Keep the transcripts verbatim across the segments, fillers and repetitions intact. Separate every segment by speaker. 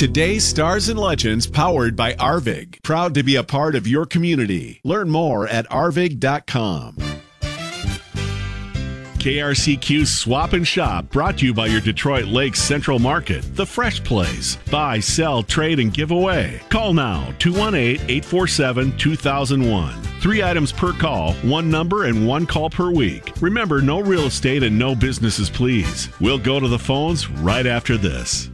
Speaker 1: Today's Stars and Legends, powered by Arvig. Proud to be a part of your community. Learn more at arvig dot com. K R C Q Swap and Shop, brought to you by your Detroit Lakes Central Market, the Fresh Place. Buy, sell, trade, and give away. Call now, two one eight, eight four seven, two thousand one. Three items per call, one number, and one call per week. Remember, no real estate and no businesses, please. We'll go to the phones right after this.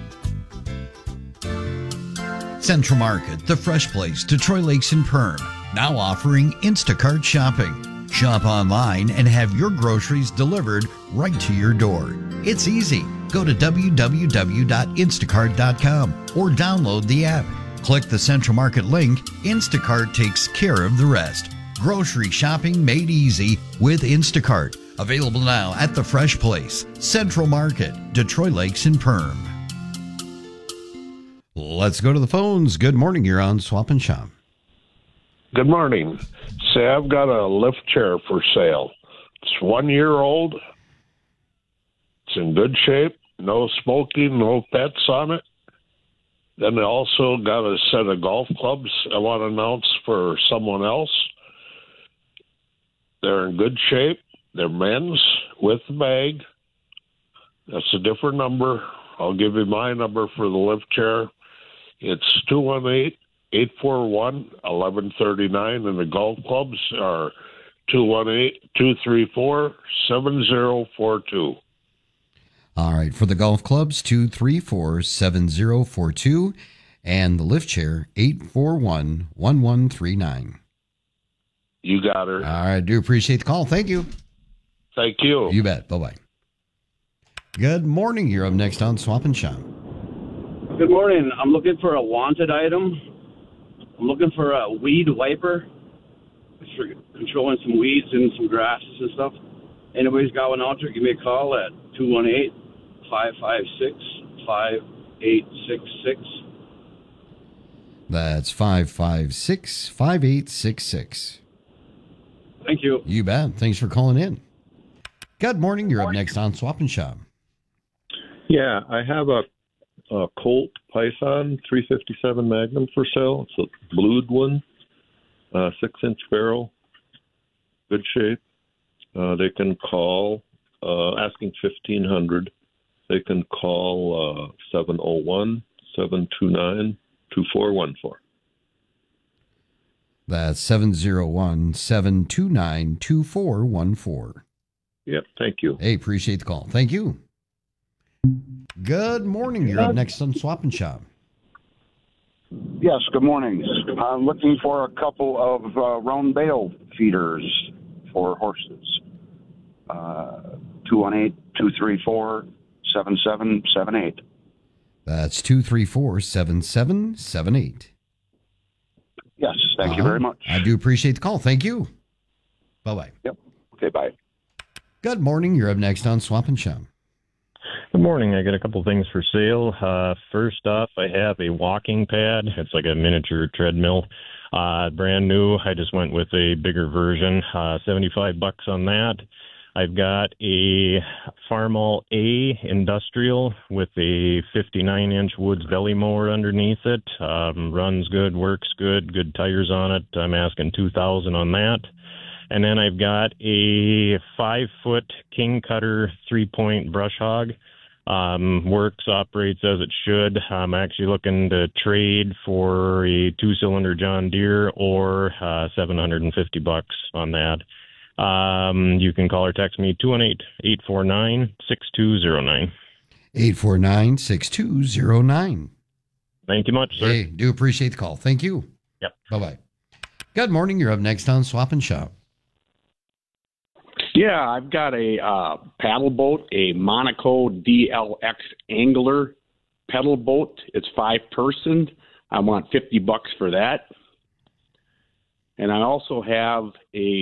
Speaker 2: Central Market, the Fresh Place, Detroit Lakes and Perm, now offering Instacart shopping. Shop online and have your groceries delivered right to your door. It's easy. Go to w w w dot instacart dot com or download the app. Click the Central Market link. Instacart takes care of the rest. Grocery shopping made easy with Instacart. Available now at the Fresh Place, Central Market, Detroit Lakes and Perm. Let's go to the phones. Good morning. You're on Swap and Shop.
Speaker 3: Good morning. Say, I've got a lift chair for sale. It's one year old. It's in good shape. No smoking, no pets on it. Then I also got a set of golf clubs I want to announce for someone else. They're in good shape. They're men's with the bag. That's a different number. I'll give you my number for the lift chair. It's two one eight, eight four one, one one three nine, and the golf clubs are two one eight, two three four, seven zero four two.
Speaker 2: All right, for the golf clubs, two three four, seven zero four two, and the lift chair, eight four one, one one three nine.
Speaker 3: You got her.
Speaker 2: All right, I do appreciate the call. Thank you.
Speaker 3: Thank you.
Speaker 2: You bet. Bye-bye. Good morning. You're up next on Swap and Shop.
Speaker 4: Good morning. I'm looking for a wanted item. I'm looking for a weed wiper. It's for controlling some weeds and some grasses and stuff. Anybody's got one out there, give me a call at two one eight, five five six, five eight six six.
Speaker 2: That's five five six, five eight six six.
Speaker 4: Thank you.
Speaker 2: You bet. Thanks for calling in. Good morning. You're up next on Swap and Shop.
Speaker 5: Yeah, I have a, a Colt Python three fifty-seven Magnum for sale. It's a blued one, uh, six-inch barrel, good shape. Uh, they can call, uh, asking fifteen hundred. They can call uh, seven oh one, seven two nine, two four one four.
Speaker 2: That's seven oh one, seven two nine, two four one four.
Speaker 5: Yep, thank you.
Speaker 2: Hey, appreciate the call. Thank you. Good morning. You're up next on Swap and Shop.
Speaker 6: Yes, good morning. I'm looking for a couple of uh, round bale feeders for horses. Uh, two one eight, two three four, seven seven seven eight.
Speaker 2: That's two three four, seven seven seven eight.
Speaker 6: Yes, thank
Speaker 2: uh-huh.
Speaker 6: you very much.
Speaker 2: I do appreciate the call. Thank you. Bye-bye.
Speaker 6: Yep. Okay, bye.
Speaker 2: Good morning. You're up next on Swap and Shop.
Speaker 7: Good morning. I got a couple things for sale. Uh, first off, I have a walking pad. It's like a miniature treadmill. Uh, brand new. I just went with a bigger version. Uh, seventy-five bucks on that. I've got a Farmall A industrial with a fifty-nine inch Woods belly mower underneath it. Um, runs good, works good, good tires on it. I'm asking two thousand dollars on that. And then I've got a five foot King Cutter three point brush hog. Um, works, operates as it should. I'm actually looking to trade for a two cylinder John Deere or uh, seven hundred fifty bucks on that. Um, you can call or text me two one eight, eight four nine, six two zero nine.
Speaker 2: eight four nine, six two zero nine.
Speaker 7: Thank you much, sir.
Speaker 2: Hey, do appreciate the call. Thank you.
Speaker 7: Yep.
Speaker 2: Bye-bye. Good morning. You're up next on Swap and Shop.
Speaker 8: Yeah, I've got a uh, paddle boat, a Monaco D L X Angler pedal boat. It's five person. I want fifty bucks for that. And I also have a